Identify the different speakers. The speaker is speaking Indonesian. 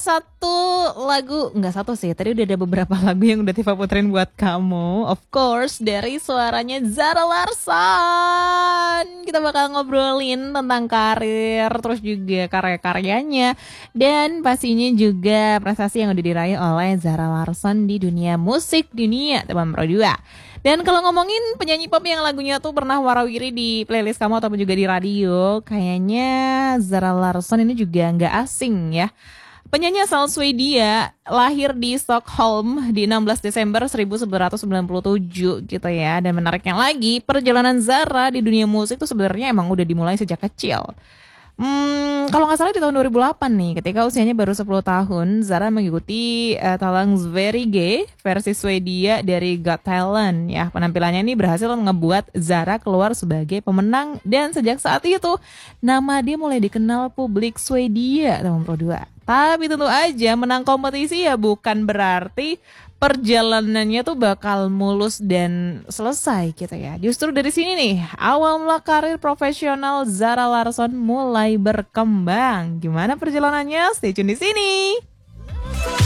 Speaker 1: satu lagu, nggak satu sih, tadi udah ada beberapa lagu yang udah Tifa puterin buat kamu. Of course, dari suaranya Zara Larsson. Kita bakal ngobrolin tentang karir, terus juga karya-karyanya. Dan pastinya juga prestasi yang udah diraih oleh Zara Larsson di dunia musik dunia, teman Pro 2. Dan kalau ngomongin penyanyi pop yang lagunya tuh pernah warawiri di playlist kamu ataupun juga di radio, kayaknya Zara Larsson ini juga nggak asing ya. Penyanyi asal Swedia, lahir di Stockholm di 16 Desember 1997 gitu ya. Dan menariknya lagi, perjalanan Zara di dunia musik tuh sebenarnya emang udah dimulai sejak kecil. Kalau nggak salah di tahun 2008 nih, ketika usianya baru 10 tahun, Zara mengikuti Talang Sverige versi Swedia dari Got Talent ya. Penampilannya ini berhasil ngebuat Zara keluar sebagai pemenang dan sejak saat itu nama dia mulai dikenal publik Swedia tahun Pro 2. Tapi tentu aja menang kompetisi ya bukan berarti perjalanannya tuh bakal mulus dan selesai gitu ya. Justru dari sini nih, awal mula karir profesional Zara Larsson mulai berkembang. Gimana perjalanannya? Stay tune di sini.